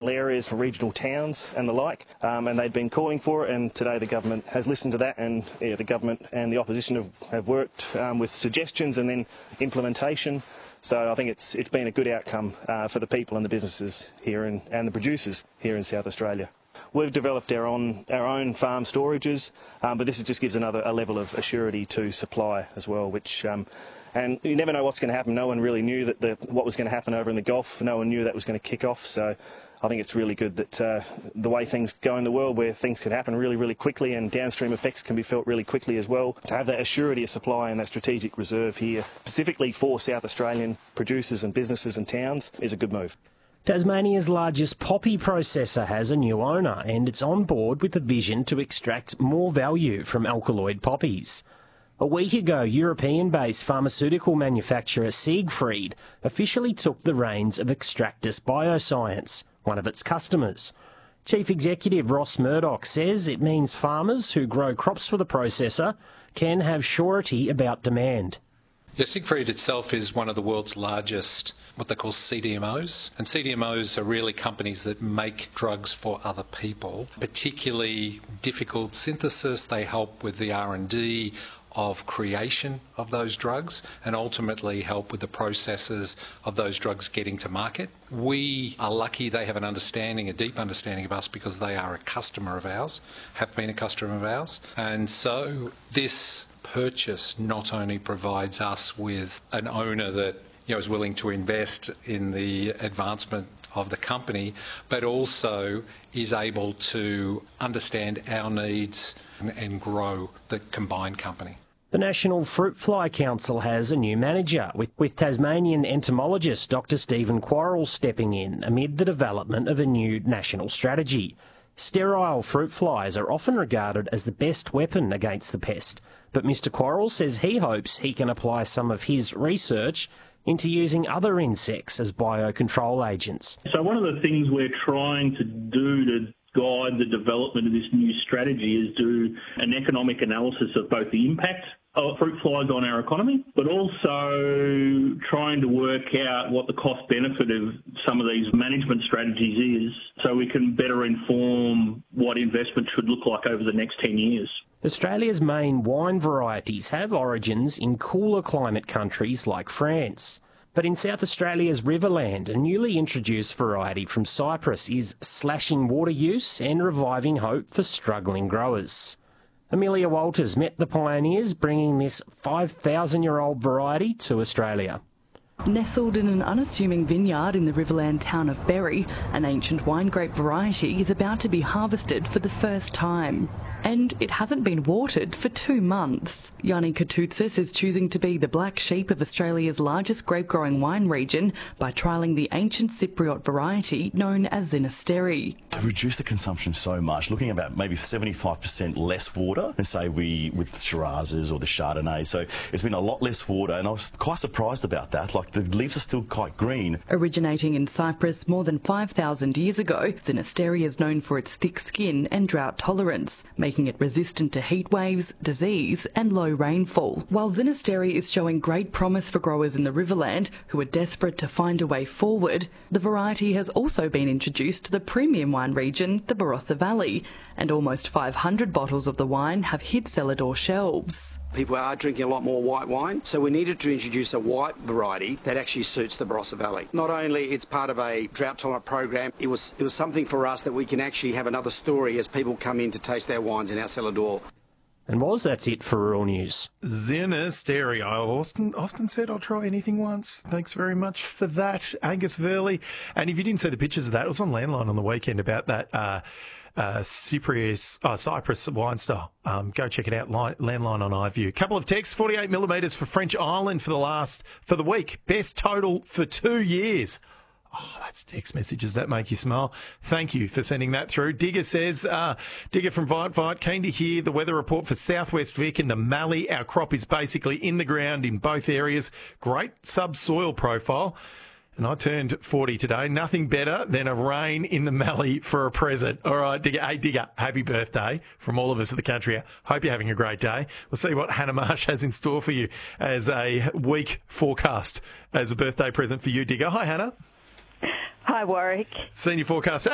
regional areas, for regional towns and the like, and they'd been calling for it, and today the government has listened to that, and the government and the opposition have worked with suggestions and then implementation. So I think it's been a good outcome for the people and the businesses here and the producers here in South Australia. We've developed our own farm storages, but this just gives a level of assurity to supply as well, which and you never know what's going to happen. No one really knew what was going to happen over in the Gulf. No one knew that was going to kick off. So I think it's really good that the way things go in the world, where things can happen really, really quickly and downstream effects can be felt really quickly as well, to have that assurity of supply and that strategic reserve here, specifically for South Australian producers and businesses and towns, is a good move. Tasmania's largest poppy processor has a new owner, and it's on board with a vision to extract more value from alkaloid poppies. A week ago, European-based pharmaceutical manufacturer Siegfried officially took the reins of Extractus Bioscience, one of its customers. Chief Executive Ross Murdoch says it means farmers who grow crops for the processor can have surety about demand. Yeah, Siegfried itself is one of the world's largest what they call CDMOs. And CDMOs are really companies that make drugs for other people, particularly difficult synthesis. They help with the R&D of creation of those drugs and ultimately help with the processes of those drugs getting to market. We are lucky they have a deep understanding of us, because they are a customer of ours, have been a customer of ours. And so this purchase not only provides us with an owner that is willing to invest in the advancement of the company, but also is able to understand our needs and grow the combined company. The National Fruit Fly Council has a new manager, with Tasmanian entomologist Dr Stephen Quarles stepping in amid the development of a new national strategy. Sterile fruit flies are often regarded as the best weapon against the pest, but Mr Quarles says he hopes he can apply some of his research into using other insects as biocontrol agents. So one of the things we're trying to do to guide the development of this new strategy is do an economic analysis of both the impact of fruit flies on our economy, but also trying to work out what the cost benefit of some of these management strategies is, so we can better inform what investment should look like over the next 10 years. Australia's main wine varieties have origins in cooler climate countries like France. But in South Australia's Riverland, a newly introduced variety from Cyprus is slashing water use and reviving hope for struggling growers. Amelia Walters met the pioneers bringing this 5,000-year-old variety to Australia. Nestled in an unassuming vineyard in the Riverland town of Berry, an ancient wine grape variety is about to be harvested for the first time. And it hasn't been watered for 2 months. Yanni Katoutsis is choosing to be the black sheep of Australia's largest grape-growing wine region by trialling the ancient Cypriot variety known as Zinasteri. To reduce the consumption so much, looking at about maybe 75% less water than, say, with Shirazes or the Chardonnay. So it's been a lot less water, and I was quite surprised about that. Like, the leaves are still quite green. Originating in Cyprus more than 5,000 years ago, Zinasteri is known for its thick skin and drought tolerance, making it resistant to heat waves, disease and low rainfall. While Zinasteri is showing great promise for growers in the Riverland who are desperate to find a way forward, the variety has also been introduced to the premium wine region, the Barossa Valley, and almost 500 bottles of the wine have hit cellar door shelves. People are drinking a lot more white wine, so we needed to introduce a white variety that actually suits the Barossa Valley. Not only it's part of a drought-tolerant program, it was something for us that we can actually have another story as people come in to taste our wines in our cellar door. And that's it for Rural News. Zinasteri. I often said I'll try anything once. Thanks very much for that, Angus Verley. And if you didn't see the pictures of that, it was on Landline on the weekend about that Cyprus wine style. Go check it out. Landline on iView. Couple of texts. 48mm for French Island for the week. Best total for 2 years. Oh, that's text messages that make you smile. Thank you for sending that through. Digger says, Digger from Vight, keen to hear the weather report for Southwest Vic and the Mallee. Our crop is basically in the ground in both areas. Great subsoil profile. And I turned 40 today. Nothing better than a rain in the Mallee for a present. All right, Digger. Hey, Digger, happy birthday from all of us at the country. Hope you're having a great day. We'll see what Hannah Marsh has in store for you as a week forecast as a birthday present for you, Digger. Hi, Hannah. Hi, Warwick. Senior forecaster.